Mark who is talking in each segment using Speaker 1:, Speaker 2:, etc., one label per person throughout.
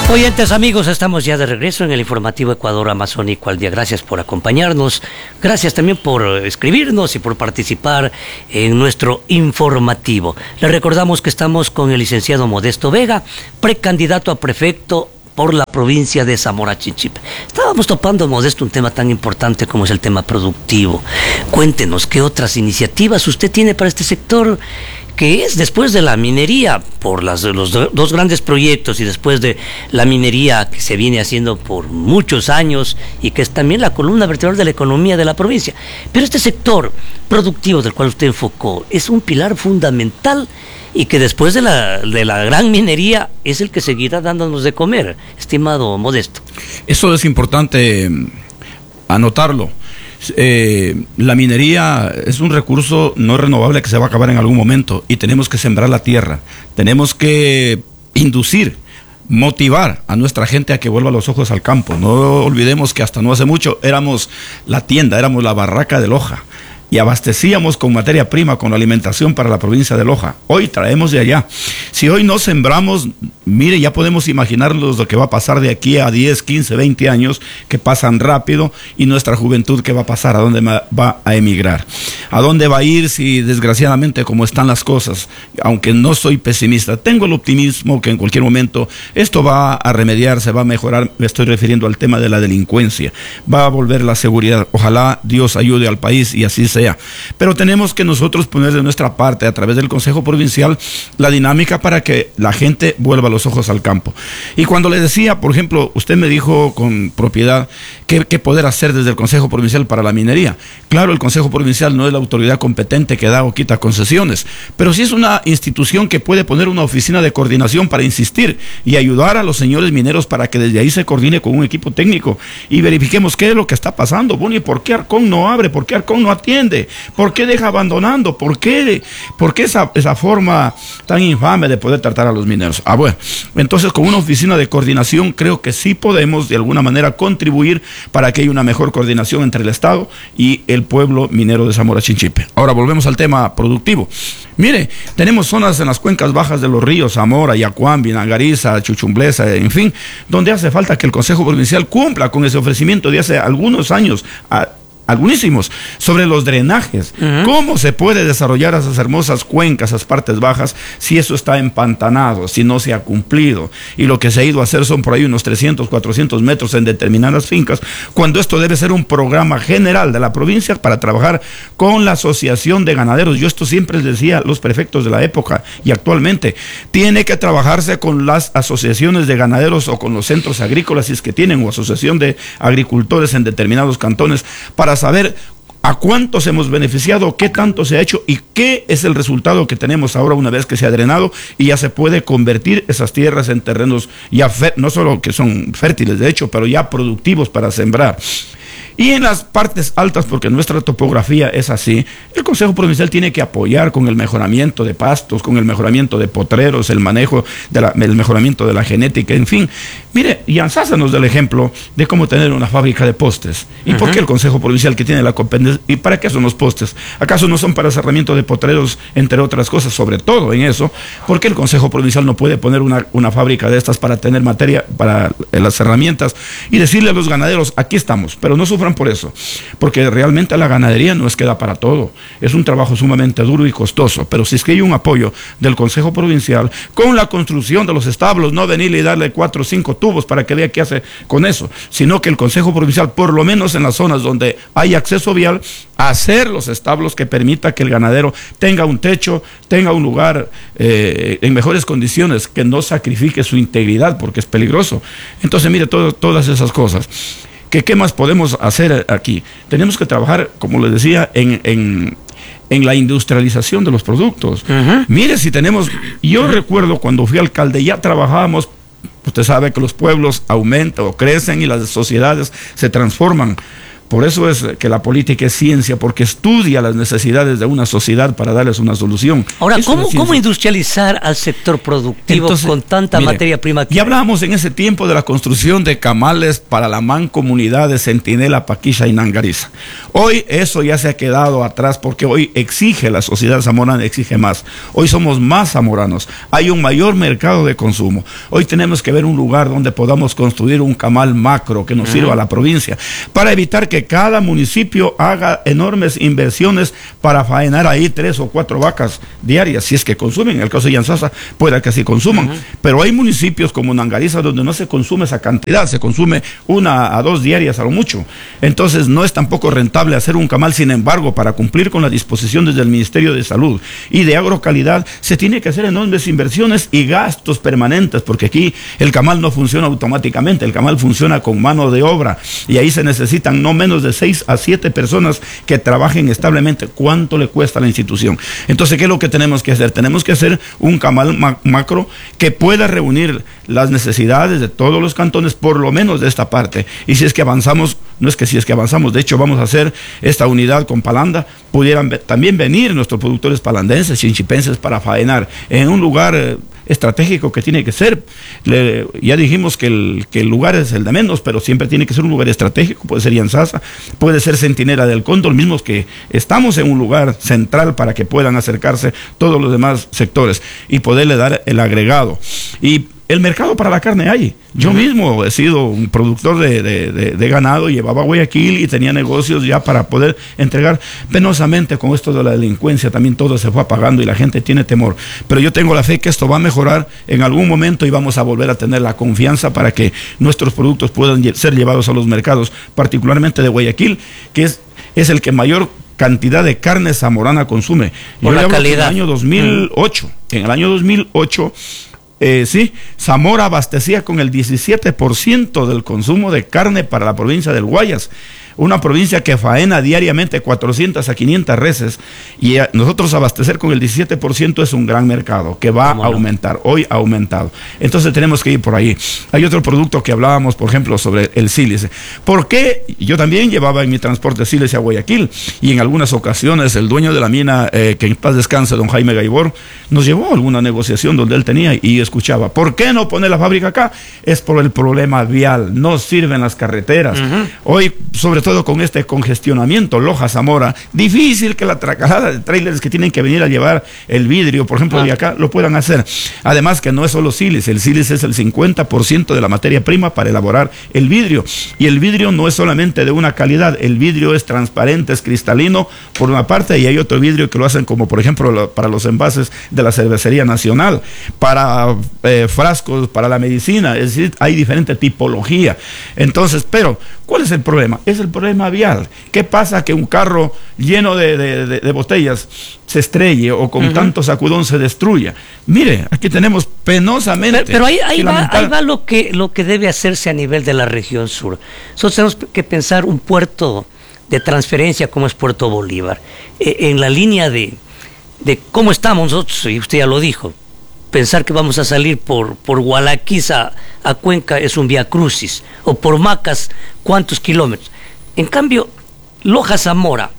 Speaker 1: Oyentes, amigos, estamos ya de regreso en el informativo Ecuador Amazónico al Día. Gracias por acompañarnos, gracias también por escribirnos y por participar en nuestro informativo. Les recordamos que estamos con el licenciado Modesto Vega, precandidato a prefecto por la provincia de Zamora Chinchipe. Estábamos topando, Modesto, un tema tan importante como es el tema productivo. Cuéntenos, ¿qué otras iniciativas usted tiene para este sector? Que es después de la minería, por los dos grandes proyectos, y después de la minería que se viene haciendo por muchos años y que es también la columna vertebral de la economía de la provincia. Pero este sector productivo del cual usted enfocó es un pilar fundamental y que después de la gran minería es el que seguirá dándonos de comer, estimado Modesto.
Speaker 2: Eso es importante anotarlo. La minería es un recurso no renovable que se va a acabar en algún momento y tenemos que sembrar la tierra, tenemos que inducir, motivar a nuestra gente a que vuelva los ojos al campo. No olvidemos que hasta no hace mucho éramos la tienda, éramos la barraca de Loja y abastecíamos con materia prima, con alimentación para la provincia de Loja. Hoy traemos de allá. Si hoy no sembramos, mire, ya podemos imaginarnos lo que va a pasar de aquí a 10, 15, 20 años, que pasan rápido, y nuestra juventud, ¿qué va a pasar? ¿A dónde va a emigrar? ¿A dónde va a ir si desgraciadamente como están las cosas? Aunque no soy pesimista, tengo el optimismo que en cualquier momento esto va a remediarse, va a mejorar. Me estoy refiriendo al tema de la delincuencia. Va a volver la seguridad. Ojalá Dios ayude al país y así sea. Pero tenemos que nosotros poner de nuestra parte a través del Consejo Provincial la dinámica para que la gente vuelva los ojos al campo. Y cuando le decía, por ejemplo, usted me dijo con propiedad qué poder hacer desde el Consejo Provincial para la minería. Claro, el Consejo Provincial no es la autoridad competente que da o quita concesiones, pero sí es una institución que puede poner una oficina de coordinación para insistir y ayudar a los señores mineros para que desde ahí se coordine con un equipo técnico y verifiquemos qué es lo que está pasando. Bueno, ¿y por qué Arcón no abre? ¿Por qué Arcón no atiende? ¿Por qué deja abandonando? ¿Por qué esa forma tan infame de poder tratar a los mineros? Bueno, entonces con una oficina de coordinación creo que sí podemos de alguna manera contribuir para que haya una mejor coordinación entre el Estado y el pueblo minero de Zamora Chinchipe. Ahora volvemos al tema productivo. Mire, tenemos zonas en las cuencas bajas de los ríos, Zamora, Yacuambi, Nangariza, Chuchumblesa, en fin, donde hace falta que el Consejo Provincial cumpla con ese ofrecimiento de hace algunos años, algunísimos, sobre los drenajes. ¿Cómo se puede desarrollar esas hermosas cuencas, esas partes bajas, si eso está empantanado, si no se ha cumplido? Y lo que se ha ido a hacer son por ahí unos 300, 400 metros en determinadas fincas, cuando esto debe ser un programa general de la provincia para trabajar con la asociación de ganaderos. Yo esto siempre les decía a los prefectos de la época y actualmente, tiene que trabajarse con las asociaciones de ganaderos o con los centros agrícolas, si es que tienen, o asociación de agricultores en determinados cantones, para saber a cuántos hemos beneficiado, qué tanto se ha hecho y qué es el resultado que tenemos ahora una vez que se ha drenado y ya se puede convertir esas tierras en terrenos ya no solo que son fértiles de hecho, pero ya productivos para sembrar. Y en las partes altas, porque nuestra topografía es así, el Consejo Provincial tiene que apoyar con el mejoramiento de pastos, con el mejoramiento de potreros, el manejo, el mejoramiento de la genética, en fin. Mire, Yanzasa nos da el ejemplo de cómo tener una fábrica de postes. ¿Y por qué el Consejo Provincial, que tiene la competencia? ¿Y para qué son los postes? ¿Acaso no son para cerramiento de potreros, entre otras cosas, sobre todo en eso? ¿Por qué el Consejo Provincial no puede poner una fábrica de estas para tener materia, para las herramientas, y decirle a los ganaderos, aquí estamos, pero no sufran por eso? Porque realmente la ganadería no es que da para todo. Es un trabajo sumamente duro y costoso, pero si es que hay un apoyo del Consejo Provincial con la construcción de los establos, no venirle y darle 4 o 5 tubos para que vea qué hace con eso, sino que el Consejo Provincial, por lo menos en las zonas donde hay acceso vial, hacer los establos que permita que el ganadero tenga un techo, tenga un lugar en mejores condiciones, que no sacrifique su integridad porque es peligroso. Entonces mire, todas esas cosas. ¿Qué más podemos hacer aquí? Tenemos que trabajar, como les decía, en la industrialización de los productos. Mire, si tenemos, yo recuerdo cuando fui alcalde, ya trabajábamos, usted sabe que los pueblos aumentan o crecen y las sociedades se transforman. Por eso es que la política es ciencia, porque estudia las necesidades de una sociedad para darles una solución.
Speaker 1: Ahora, ¿cómo industrializar al sector productivo? Entonces, con tanta materia prima?
Speaker 2: Ya hablábamos en ese tiempo de la construcción de camales para la mancomunidad de Centinela, Paquisha y Nangariza. Hoy eso ya se ha quedado atrás, porque hoy exige la sociedad zamorana, exige más. Hoy somos más zamoranos, hay un mayor mercado de consumo. Hoy tenemos que ver un lugar donde podamos construir un camal macro que nos sirva a la provincia, para evitar que cada municipio haga enormes inversiones para faenar ahí 3 o 4 vacas diarias, si es que consumen. En el caso de Yanzasa, puede que así consuman, pero hay municipios como Nangariza donde no se consume esa cantidad, se consume 1 a 2 diarias a lo mucho. Entonces no es tampoco rentable hacer un camal. Sin embargo, para cumplir con las disposiciones del Ministerio de Salud y de Agrocalidad, se tiene que hacer enormes inversiones y gastos permanentes, porque aquí el camal no funciona automáticamente, el camal funciona con mano de obra, y ahí se necesitan no menos de 6 a 7 personas que trabajen establemente. ¿Cuánto le cuesta a la institución? Entonces, ¿qué es lo que tenemos que hacer? Tenemos que hacer un camal macro que pueda reunir las necesidades de todos los cantones, por lo menos de esta parte. Y si es que avanzamos, no es que si es que avanzamos, de hecho vamos a hacer esta unidad con Palanda, pudieran también venir nuestros productores palandenses, chinchipenses, para faenar en un lugar estratégico que tiene que ser. Ya dijimos que el lugar es el de menos, pero siempre tiene que ser un lugar estratégico. Puede ser Yanzasa, puede ser Centinela del Cóndor, mismos que estamos en un lugar central para que puedan acercarse todos los demás sectores y poderle dar el agregado. Y el mercado para la carne hay. Yo mismo he sido un productor de ganado, llevaba a Guayaquil y tenía negocios ya para poder entregar. Penosamente, con esto de la delincuencia, también todo se fue apagando y la gente tiene temor. Pero yo tengo la fe que esto va a mejorar en algún momento y vamos a volver a tener la confianza para que nuestros productos puedan ser llevados a los mercados, particularmente de Guayaquil, que es el que mayor cantidad de carne zamorana consume.
Speaker 1: Por la calidad.
Speaker 2: En el año 2008, en el año 2008, sí, Zamora abastecía con el 17% del consumo de carne para la provincia del Guayas, una provincia que faena diariamente 400 a 500 reses, y nosotros abastecer con el 17% es un gran mercado que va a aumentar. Hoy ha aumentado. Entonces tenemos que ir por ahí. Hay otro producto que hablábamos, por ejemplo, sobre el sílice. ¿Por qué? Yo también llevaba en mi transporte sílice a Guayaquil, y en algunas ocasiones el dueño de la mina, que en paz descanse, don Jaime Gaibor, nos llevó a alguna negociación donde él tenía y escuchaba: ¿por qué no poner la fábrica acá? Es por el problema vial, no sirven las carreteras. Hoy, sobre todo con este congestionamiento Loja-Zamora, difícil que la tracalada de trailers que tienen que venir a llevar el vidrio, por ejemplo, de acá, lo puedan hacer. Además que no es solo sílice, el sílice es el 50% de la materia prima para elaborar el vidrio, y el vidrio no es solamente de una calidad, el vidrio es transparente, es cristalino por una parte, y hay otro vidrio que lo hacen como por ejemplo para los envases de la Cervecería Nacional, para frascos, para la medicina, es decir, hay diferente tipología. Entonces, pero ¿cuál es el problema? Es el problema vial. ¿Qué pasa? Que un carro lleno de botellas se estrelle, o con tanto sacudón se destruya. Mire, aquí tenemos penosamente.
Speaker 1: Pero ahí va lo que debe hacerse a nivel de la región sur. Nosotros tenemos que pensar un puerto de transferencia como es Puerto Bolívar, en la línea de cómo estamos nosotros, y usted ya lo dijo. Pensar que vamos a salir por Gualaquiz a Cuenca es un vía crucis, o por Macas, ¿cuántos kilómetros? En cambio, Loja-Zamora,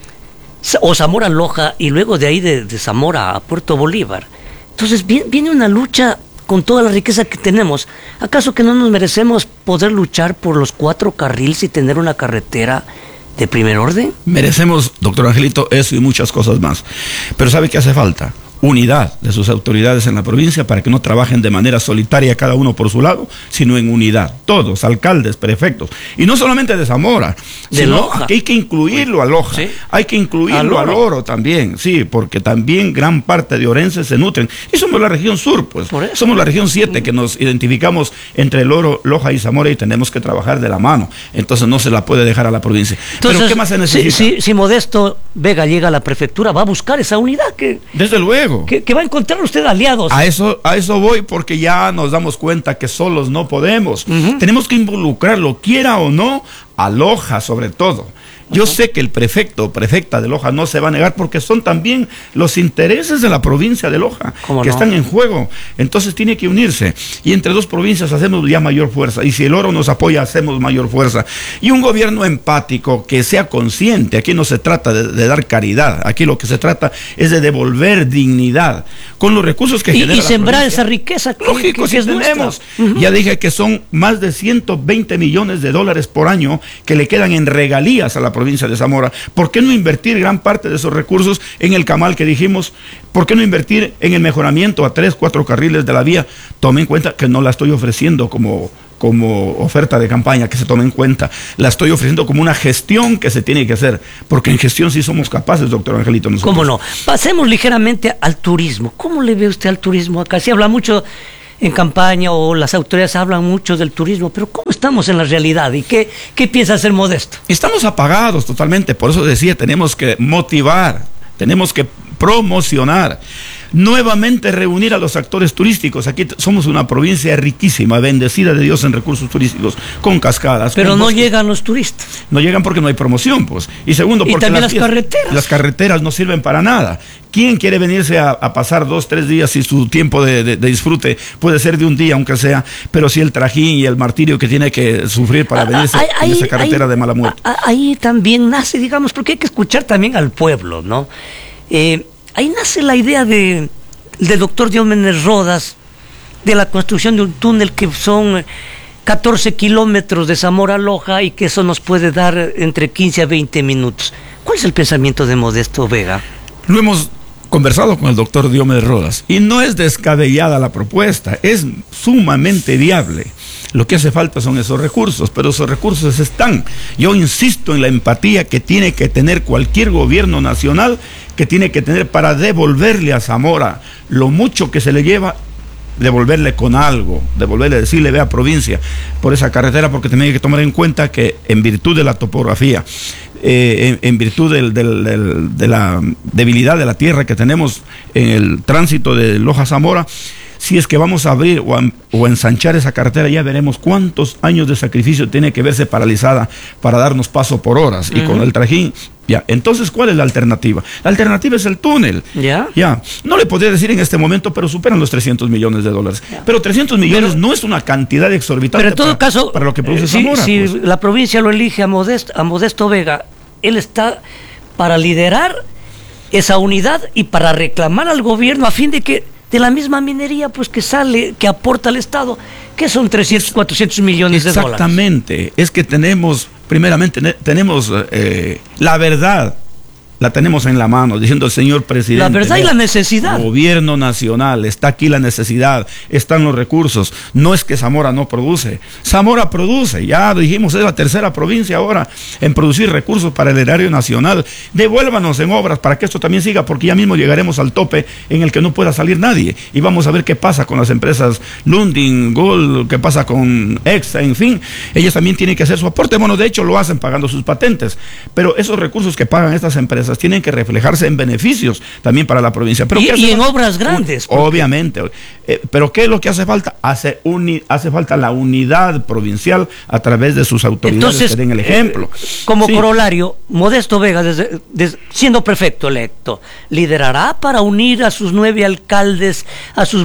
Speaker 1: o Zamora-Loja, y luego de ahí de Zamora a Puerto Bolívar. Entonces viene una lucha con toda la riqueza que tenemos. ¿Acaso que no nos merecemos poder luchar por los 4 carriles y tener una carretera de primer orden?
Speaker 2: Merecemos, doctor Angelito, eso y muchas cosas más. Pero ¿sabe qué hace falta? Unidad de sus autoridades en la provincia, para que no trabajen de manera solitaria cada uno por su lado, sino en unidad, todos, alcaldes, prefectos, y no solamente de Zamora, sino que hay que incluirlo a Loja, ¿sí? Hay que incluirlo al Oro también, sí, porque también gran parte de orenses se nutren, y somos la región sur, pues, somos la región 7 que nos identificamos entre el Oro, Loja y Zamora, y tenemos que trabajar de la mano. Entonces no se la puede dejar a la provincia. Entonces, ¿pero qué más se necesita?
Speaker 1: Si Modesto Vega llega a la prefectura, va a buscar esa unidad que...
Speaker 2: Desde luego.
Speaker 1: Que va a encontrar usted aliados.
Speaker 2: A eso voy, porque ya nos damos cuenta que solos no podemos. Tenemos que involucrarlo, quiera o no, a Loja sobre todo. Yo sé que el prefecto o prefecta de Loja no se va a negar porque son también los intereses de la provincia de Loja que están en juego. Entonces tiene que unirse. Y entre dos provincias hacemos ya mayor fuerza. Y si el oro nos apoya, hacemos mayor fuerza. Y un gobierno empático que sea consciente. Aquí no se trata de dar caridad. Aquí lo que se trata es de devolver dignidad con los recursos que genera
Speaker 1: y sembrar esa riqueza
Speaker 2: lógico, si tenemos. Ya dije que son más de 120 millones de dólares por año que le quedan en regalías a la provincia de Zamora. ¿Por qué no invertir gran parte de esos recursos en el camal que dijimos? ¿Por qué no invertir en el mejoramiento a 3, 4 carriles de la vía? Tome en cuenta que no la estoy ofreciendo como oferta de campaña, que se tome en cuenta. La estoy ofreciendo como una gestión que se tiene que hacer, porque en gestión sí somos capaces, doctor Angelito. Nosotros.
Speaker 1: ¿Cómo no? Pasemos ligeramente al turismo. ¿Cómo le ve usted al turismo acá? Se habla mucho en campaña o las autoridades hablan mucho del turismo, pero ¿cómo estamos en la realidad? ¿Y qué piensa hacer Modesto?
Speaker 2: Estamos apagados totalmente, por eso decía, tenemos que motivar, tenemos que promocionar, nuevamente reunir a los actores turísticos. Aquí somos una provincia riquísima, bendecida de Dios en recursos turísticos, con cascadas.
Speaker 1: Pero
Speaker 2: con
Speaker 1: no
Speaker 2: bosques.
Speaker 1: llegan los turistas.
Speaker 2: No llegan porque no hay promoción, pues. Y segundo, porque
Speaker 1: también las carreteras.
Speaker 2: Las carreteras no sirven para nada. ¿Quién quiere venirse a pasar 2, 3 días si su tiempo de disfrute puede ser de un día, aunque sea? Pero si el trajín y el martirio que tiene que sufrir para venirse en esa carretera de mala muerte.
Speaker 1: Ahí también nace, digamos, porque hay que escuchar también al pueblo, ¿no? Ahí nace la idea del doctor Diomedes Rodas, de la construcción de un túnel que son 14 kilómetros de Zamora a Loja y que eso nos puede dar entre 15 a 20 minutos. ¿Cuál es el pensamiento de Modesto Vega?
Speaker 2: Lo hemos conversado con el doctor Diomedes Rodas y no es descabellada la propuesta, es sumamente viable. Lo que hace falta son esos recursos, pero esos recursos están. Yo insisto en la empatía que tiene que tener cualquier gobierno nacional, que tiene que tener para devolverle a Zamora lo mucho que se le lleva, devolverle con algo, devolverle, decirle, vea provincia, por esa carretera, porque también hay que tomar en cuenta que en virtud de la topografía, en virtud de la debilidad de la tierra que tenemos en el tránsito de Loja a Zamora, si es que vamos a abrir o ensanchar esa carretera, ya veremos cuántos años de sacrificio tiene que verse paralizada para darnos paso por horas. Y con el trajín, ya. Entonces, ¿cuál es la alternativa? La alternativa es el túnel. Ya. No le podría decir en este momento, pero superan los 300 millones de dólares. Pero 300 millones no es una cantidad exorbitante.
Speaker 1: Pero en todo caso,
Speaker 2: para lo que produce Zamora.
Speaker 1: Si pues la provincia lo elige a Modesto Vega, él está para liderar esa unidad y para reclamar al gobierno a fin de que de la misma minería pues que sale, que aporta al Estado, que son 300, 400 millones de dólares.
Speaker 2: Exactamente, es que primeramente tenemos la verdad, la tenemos en la mano, diciendo el señor presidente.
Speaker 1: La verdad y la necesidad.
Speaker 2: Gobierno nacional, está aquí la necesidad, están los recursos. No es que Zamora no produce, Zamora produce, ya dijimos, es la tercera provincia ahora en producir recursos para el erario nacional. Devuélvanos en obras para que esto también siga, porque ya mismo llegaremos al tope en el que no pueda salir nadie. Y vamos a ver qué pasa con las empresas Lundin, Gold, qué pasa con Exa, en fin. Ellas también tienen que hacer su aporte. Bueno, de hecho lo hacen pagando sus patentes, pero esos recursos que pagan estas empresas tienen que reflejarse en beneficios también para la provincia. Pero
Speaker 1: y en obras grandes.
Speaker 2: Obviamente. Pero ¿qué es lo que hace falta? Hace falta la unidad provincial a través de sus autoridades.
Speaker 1: Entonces,
Speaker 2: que den el ejemplo.
Speaker 1: Como corolario, Modesto Vega, siendo prefecto electo, liderará para unir a sus 9 alcaldes, a sus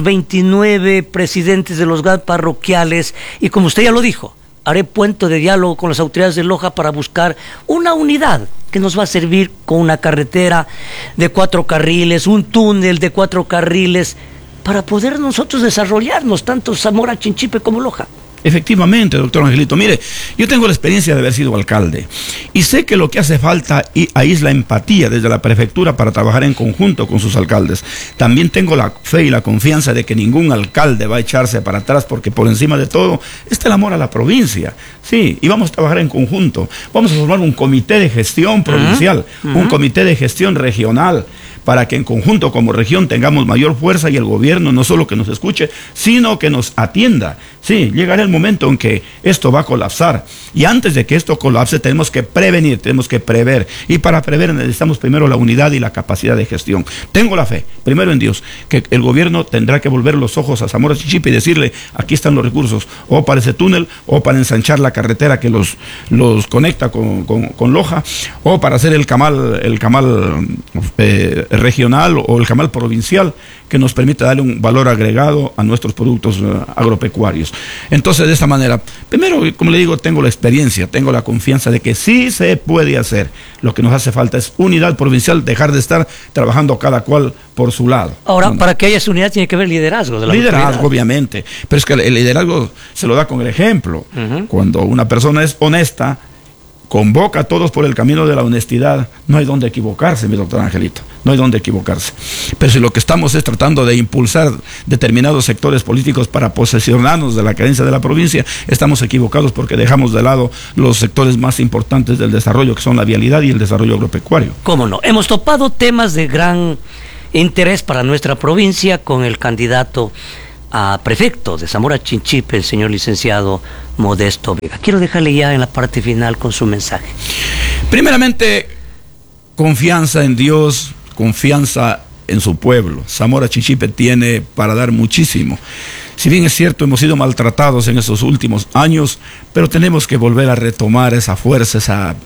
Speaker 1: 29 presidentes de los GAD parroquiales, y como usted ya lo dijo, haré puente de diálogo con las autoridades de Loja para buscar una unidad que nos va a servir con una carretera de 4 carriles, un túnel de 4 carriles, para poder nosotros desarrollarnos, tanto Zamora, Chinchipe como Loja.
Speaker 2: Efectivamente, doctor Angelito. Mire, yo tengo la experiencia de haber sido alcalde y sé que lo que hace falta ahí es la empatía desde la prefectura para trabajar en conjunto con sus alcaldes. También tengo la fe y la confianza de que ningún alcalde va a echarse para atrás, porque por encima de todo está el amor a la provincia. Sí, y vamos a trabajar en conjunto. Vamos a formar un comité de gestión provincial, un comité de gestión regional, para que en conjunto como región tengamos mayor fuerza y el gobierno no solo que nos escuche, sino que nos atienda. Sí, llegará el momento en que esto va a colapsar y antes de que esto colapse tenemos que prevenir, tenemos que prever, y para prever necesitamos primero la unidad y la capacidad de gestión. Tengo la fe, primero en Dios, que el gobierno tendrá que volver los ojos a Zamora Chinchipe y decirle, aquí están los recursos, o para ese túnel, o para ensanchar la carretera que los conecta con Loja, o para hacer el camal regional o el camal provincial que nos permita darle un valor agregado a nuestros productos agropecuarios. Entonces, de esta manera, primero, como le digo, tengo la experiencia, tengo la confianza de que sí se puede hacer. Lo que nos hace falta es unidad provincial, dejar de estar trabajando cada cual por su lado.
Speaker 1: Ahora, para que haya esa unidad tiene que haber liderazgo de la
Speaker 2: liderazgo,
Speaker 1: autoridad.
Speaker 2: obviamente, pero es que el liderazgo se lo da con el ejemplo. Cuando una persona es honesta, convoca a todos por el camino de la honestidad, no hay donde equivocarse, mi doctor Angelito, no hay donde equivocarse. Pero si lo que estamos es tratando de impulsar determinados sectores políticos para posesionarnos de la carencia de la provincia, estamos equivocados porque dejamos de lado los sectores más importantes del desarrollo, que son la vialidad y el desarrollo agropecuario.
Speaker 1: ¿Cómo no? Hemos topado temas de gran interés para nuestra provincia con el candidato a prefecto de Zamora Chinchipe, el señor licenciado Modesto Vega. Quiero dejarle ya en la parte final con su mensaje.
Speaker 2: Primeramente, confianza en Dios, confianza en su pueblo. Zamora Chinchipe tiene para dar muchísimo. Si bien es cierto, hemos sido maltratados en estos últimos años, pero tenemos que volver a retomar esa fuerza,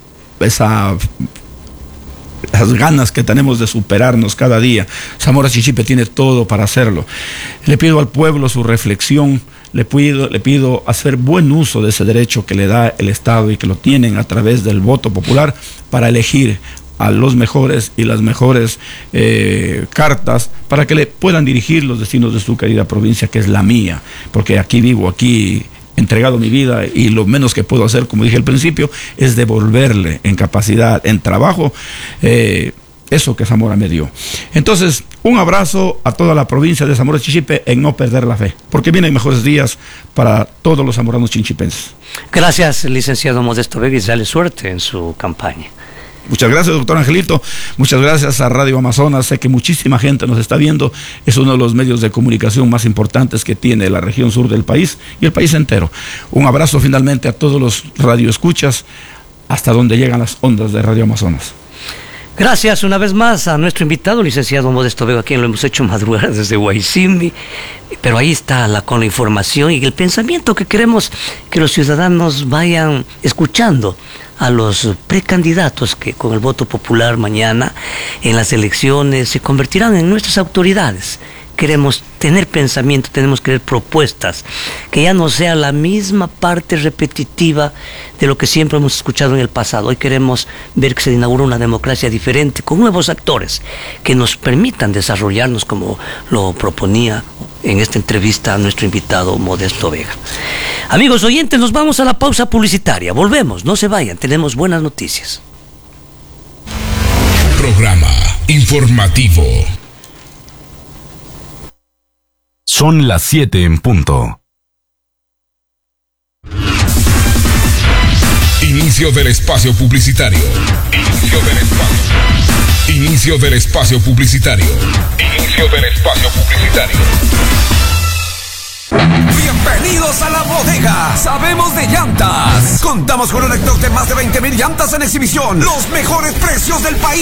Speaker 2: las ganas que tenemos de superarnos cada día. Zamora Chinchipe tiene todo para hacerlo. Le pido al pueblo su reflexión, le pido hacer buen uso de ese derecho que le da el Estado y que lo tienen a través del voto popular para elegir a los mejores y las mejores cartas para que le puedan dirigir los destinos de su querida provincia, que es la mía, porque aquí vivo, aquí entregado mi vida, y lo menos que puedo hacer, como dije al principio, es devolverle en capacidad, en trabajo, eso que Zamora me dio. Entonces, un abrazo a toda la provincia de Zamora Chinchipe en no perder la fe, porque vienen mejores días para todos los zamoranos chinchipenses.
Speaker 1: Gracias, licenciado Modesto Vega, y dale suerte en su campaña.
Speaker 2: Muchas gracias, doctor Angelito. Muchas gracias a Radio Amazonas. Sé que muchísima gente nos está viendo. Es uno de los medios de comunicación más importantes que tiene la región sur del país y el país entero. Un abrazo finalmente a todos los radioescuchas hasta donde llegan las ondas de Radio Amazonas.
Speaker 1: Gracias una vez más a nuestro invitado, licenciado Modesto Vega, a quien lo hemos hecho madrugar desde Guaycimí, pero ahí está con la información y el pensamiento que queremos que los ciudadanos vayan escuchando a los precandidatos que con el voto popular mañana en las elecciones se convertirán en nuestras autoridades. Queremos tener pensamiento, tenemos que tener propuestas, que ya no sea la misma parte repetitiva de lo que siempre hemos escuchado en el pasado. Hoy queremos ver que se inaugura una democracia diferente, con nuevos actores que nos permitan desarrollarnos como lo proponía en esta entrevista a nuestro invitado Modesto Vega. Amigos oyentes, nos vamos a la pausa publicitaria. Volvemos, no se vayan, tenemos buenas noticias.
Speaker 3: Programa informativo. Son las 7 en punto. Inicio del espacio publicitario. Inicio del espacio publicitario.
Speaker 4: Bienvenidos a La Bodega. Sabemos de llantas. Contamos con un stock de más de 20,000 llantas en exhibición. Los mejores precios del país.